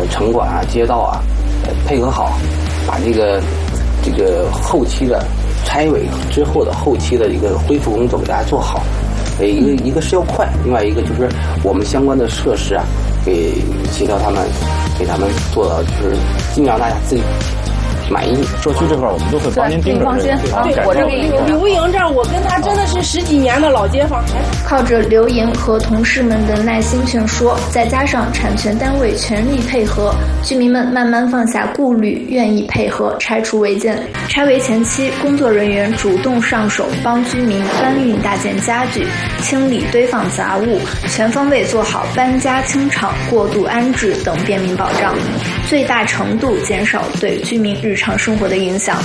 城管啊、街道啊，配合好，把这个后期的拆违之后的后期的一个恢复工作给大家做好。一个是要快，另外一个就是我们相关的设施啊，给协调他们，给他们做到就是尽量大家自己满意。 社区这块我们都会帮您盯着。 放心，我这个刘莹这儿，我跟他真的是10几年的老街坊。 靠着刘莹和同事们的耐心劝说，再加上产权单位全力配合，居民们慢慢放下顾虑，愿意配合拆除违建。拆违前期，工作人员主动上手，帮居民搬运大件家具，清理堆放杂物，全方位做好搬家清场、过渡安置等便民保障，最大程度减少对居民日常生活的影响。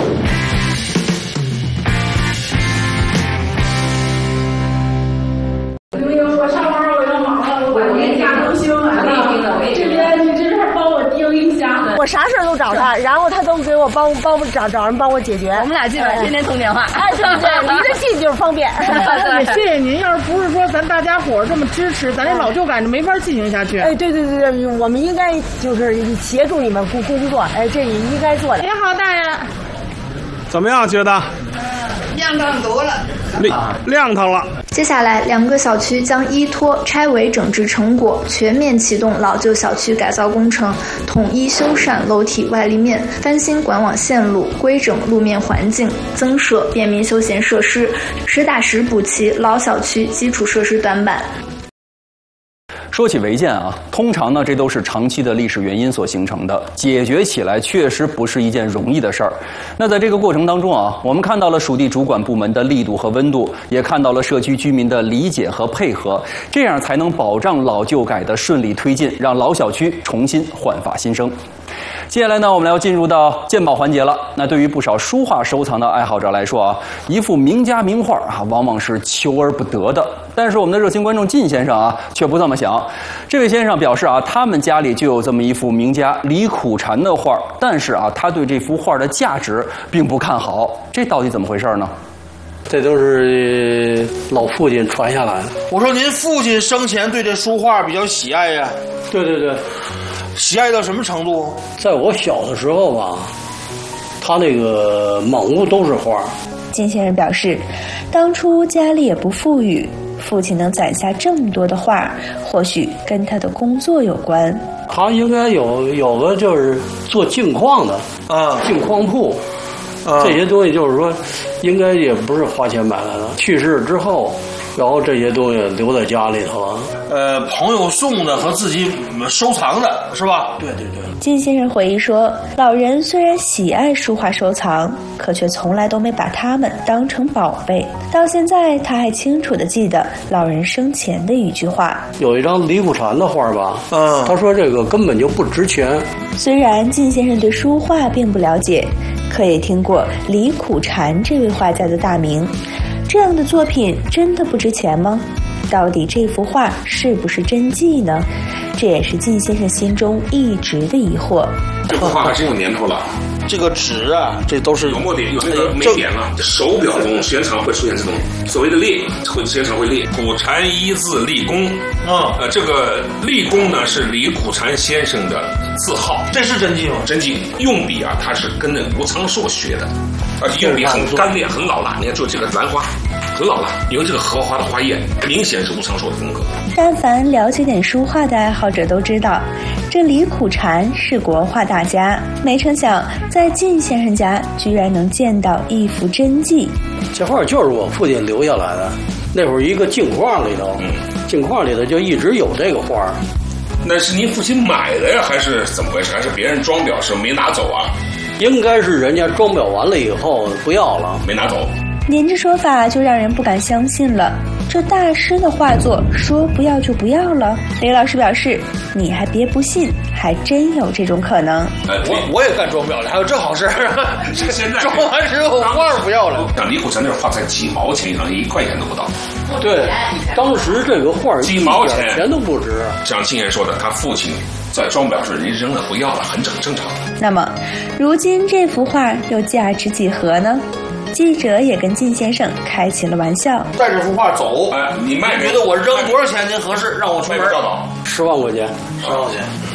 刘莹，我上班我要忙了，我连家都兴完了。这边你这边帮我盯一下。 我啥事都找他，然后他都给我帮找人帮我解决。 我们俩基本上天天通电话。 哎，对对对，离得近就是方便。 也谢谢您，要是不是说咱大家伙这么支持，咱这老旧感就没法进行下去。 哎，对对对对，我们应该就是协助你们工作，哎，这也应该做的。 你好，大人。 怎么样？觉得？ 亮堂多了。 亮堂了。 接下来，2个小区将依托拆违整治成果，全面启动老旧小区改造工程，统一修缮楼体外立面，翻新管网线路，规整路面环境，增设便民休闲设施，实打实补齐老小区基础设施短板。 说起违建啊，通常呢这都是长期的历史原因所形成的，解决起来确实不是一件容易的事儿。那在这个过程当中啊，我们看到了属地主管部门的力度和温度，也看到了社区居民的理解和配合，这样才能保障老旧改的顺利推进，让老小区重新焕发新生。接下来呢，我们要进入到鉴宝环节了。那对于不少书画收藏的爱好者来说啊，一幅名家名画啊，往往是求而不得的。但是我们的热心观众靳先生啊，却不这么想。这位先生表示啊，他们家里就有这么一幅名家李苦禅的画，但是啊，他对这幅画的价值并不看好。这到底怎么回事呢？ 这都是老父亲传下来的。 我说您父亲生前对这书画比较喜爱呀？ 对对对。 喜爱到什么程度？ 在我小的时候吧，他那个满屋都是花。 靳先生表示，当初家里也不富裕，父亲能攒下这么多的画，或许跟他的工作有关。 他应该有个就是做镜框的镜框铺，这些东西就是说，应该也不是花钱买来的。去世之后，然后这些东西留在家里头了。 朋友送的和自己收藏的是吧？ 对对对。 靳先生回忆说，老人虽然喜爱书画收藏，可却从来都没把它们当成宝贝。到现在他还清楚地记得老人生前的一句话。 有一张李苦禅的画吧，他说这个根本就不值钱。 虽然靳先生对书画并不了解，可也听过李苦禅这位画家的大名。这样的作品真的不值钱吗？到底这幅画是不是真迹呢？这也是靳先生心中一直的疑惑。 这幅画还真有年头了。 这个纸啊，这都是有墨点，有那个眉点了。手表中时间长会出现这种所谓的裂，会时间长会裂。苦禅一字立功这个立功呢是李苦禅先生的字号。 这是真迹吗？ 真迹，用笔啊，他是跟那吴昌硕学的，而且用笔很干练，很老了。你看，就这个兰花。很老了，因为这个荷花的花叶明显是吴昌硕的风格。 但凡了解点书画的爱好者都知道，这李苦禅是国画大家。没成想，在靳先生家居然能见到一幅真迹。 这画就是我父亲留下来的，那会儿一个镜框里头，镜框里头就一直有这个画。 那是您父亲买的呀，还是怎么回事？还是别人装裱时没拿走啊？ 应该是人家装裱完了以后不要了， 没拿走。 您这说法就让人不敢相信了，这大师的画作说不要就不要了。李老师表示，你还别不信，还真有这种可能。 我也干装裱的，还有这好事现在装完之后画不要了。 像李苦禅那画才几毛钱一张，1块钱都不到。 对，当时这个画几毛钱都不值。 像靳爷说的，他父亲在装裱时人扔了不要了，很正常。 那么，如今这幅画又价值几何呢？记者也跟靳先生开起了玩笑。 带这幅画走， 你卖觉得我扔多少钱您合适？让我出门 10万块钱，10万块钱。